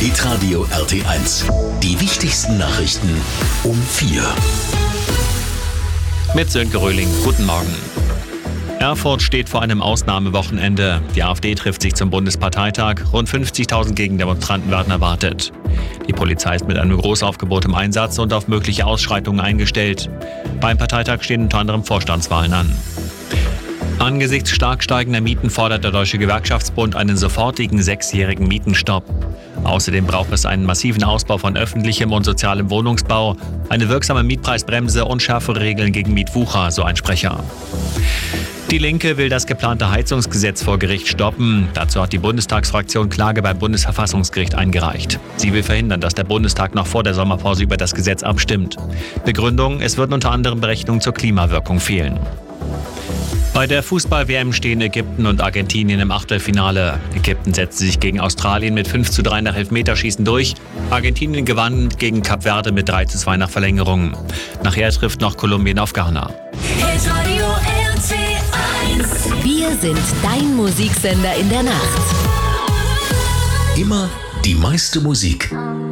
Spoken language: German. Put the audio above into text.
Hitradio RT1. Die wichtigsten Nachrichten um 4. Mit Sönke Röhling. Guten Morgen. Erfurt steht vor einem Ausnahmewochenende. Die AfD trifft sich zum Bundesparteitag. Rund 50.000 Gegendemonstranten werden erwartet. Die Polizei ist mit einem Großaufgebot im Einsatz und auf mögliche Ausschreitungen eingestellt. Beim Parteitag stehen unter anderem Vorstandswahlen an. Angesichts stark steigender Mieten fordert der Deutsche Gewerkschaftsbund einen sofortigen 6-jährigen Mietenstopp. Außerdem braucht es einen massiven Ausbau von öffentlichem und sozialem Wohnungsbau, eine wirksame Mietpreisbremse und schärfere Regeln gegen Mietwucher, so ein Sprecher. Die Linke will das geplante Heizungsgesetz vor Gericht stoppen. Dazu hat die Bundestagsfraktion Klage beim Bundesverfassungsgericht eingereicht. Sie will verhindern, dass der Bundestag noch vor der Sommerpause über das Gesetz abstimmt. Begründung: Es würden unter anderem Berechnungen zur Klimawirkung fehlen. Bei der Fußball-WM stehen Ägypten und Argentinien im Achtelfinale. Ägypten setzte sich gegen Australien mit 5:3 nach Elfmeterschießen durch. Argentinien gewann gegen Kap Verde mit 3:2 nach Verlängerung. Nachher trifft noch Kolumbien auf Ghana. Wir sind dein Musiksender in der Nacht. Immer die meiste Musik.